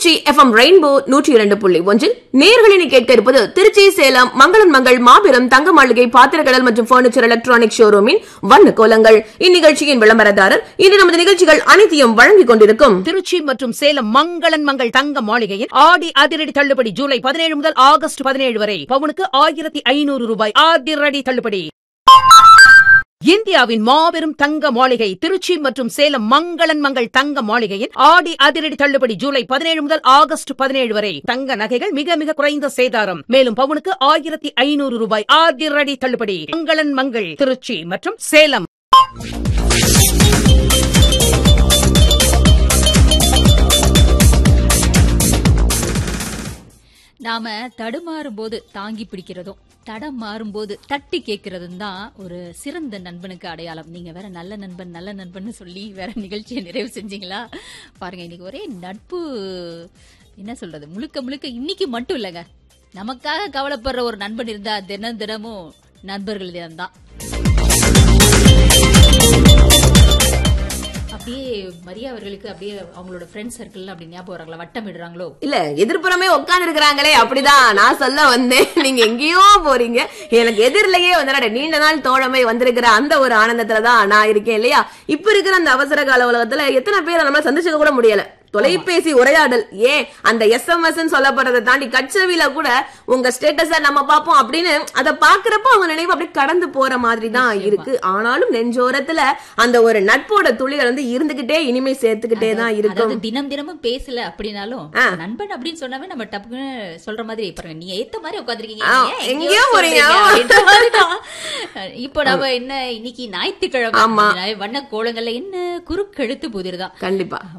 Trichy FM rainbow 102.1 நேயர்களினை கேட்க இருப்பது திருச்சி சேலம் மங்களன் மங்கள் மாபெரும் தங்க மாளிகை பாத்திரக்கடல் மற்றும் பர்னிச்சர் எலக்ட்ரானிக் ஷோரூமின் வண்ண கோலங்கள். இந்நிகழ்ச்சியின் விளம்பரதாரர் இன்று நமது நிகழ்ச்சிகள் அனைத்தையும் வழங்கிக் கொண்டிருக்கும் திருச்சி மற்றும் சேலம் மங்களன் மங்கள் தங்க மாளிகையில் ஆடி அதிரடி தள்ளுபடி ஜூலை 17 முதல் ஆகஸ்ட் 17 வரை பவுனுக்கு 1500 ரூபாய் அதிரடி தள்ளுபடி. இந்தியாவின் மாபெரும் தங்க மாளிகை திருச்சி மற்றும் சேலம் மங்களன் மங்கள் தங்க மாளிகையில் ஆடி அதிரடி தள்ளுபடி ஜூலை 17 முதல் ஆகஸ்ட் 17 வரை தங்க நகைகள் மிக மிக குறைந்த சேதாரம். மேலும் பவுனுக்கு 1500 ரூபாய் அதிரடி தள்ளுபடி. மங்களன் மங்கள் திருச்சி மற்றும் சேலம். நாம தடுமாறும் போது தாங்கி பிடிக்கிறதும் தடம் மாறும்போது தட்டி கேட்கறதும் தான் ஒரு சிறந்த நண்பனுக்கு அடையாளம். நீங்க வேற நல்ல நண்பன் சொல்லி வேற நிகழ்ச்சியை நிறைவு செஞ்சீங்களா பாருங்க. இன்னைக்கு ஒரே நட்பு, என்ன சொல்றது, முழுக்க இன்னைக்கு மட்டும் இல்லைங்க, நமக்காக கவலைப்படுற ஒரு நண்பன் இருந்தா தினமும் நண்பர்கள் தினம்தான். அப்படியே மரியா அவர்களுக்கு அப்படியே அவங்களோட ஃப்ரெண்ட் சர்க்கிள் அப்படி ஞாபகம் வராங்களா, வட்டம் இடுறாங்களோ? இல்ல, எதிர்ப்புறமே உட்கார்ந்து இருக்கிறாங்களே, அப்படிதான் நான் சொல்ல வந்தேன். நீங்க எங்கேயோ போறீங்க. எனக்கு எதிரிலேயே வந்து நீண்ட நாள் தோழமை வந்திருக்கிற அந்த ஒரு ஆனந்தத்துலதான் நான் இருக்கேன் இல்லையா. இப்ப இருக்கிற அந்த அவசர கால உலகத்துல எத்தனை பேரை நம்மளால சந்திச்சுக்க கூட முடியல. தொலைபேசி உரையாடல், ஏன் அந்த SMS சொல்லப்படுறதை தாண்டி கட்சவில கூட உங்க ஸ்டேட்டஸ நம்ம பாப்போம் அப்படின்னு அதை பாக்குறப்ப அவங்க நினைவு அப்படியே கடந்து போற மாதிரி தான் இருக்கு. ஆனாலும் நெஞ்சோரத்துல அந்த ஒரு நட்போட துளிகள் வந்து இருந்துகிட்டே இனிமே சேர்த்துக்கிட்டே தான் இருக்கும். தினமும் பேசல அப்படின்னாலும் நண்பன் அப்படின்னு சொன்னாவே நம்ம டப்புன்னு சொல்ற மாதிரி பாருங்க, நீ ஏத்த மாதிரி உட்காந்துருக்கீங்க, எங்கேயோ போறீங்க. இப்போ நம்ம என்ன இன்னைக்கு ஞாயிற்றுக்கிழமை வண்ண கோலங்கள்ல என்ன குறுக்கெழுத்து புதிர்தான். கண்டிப்பா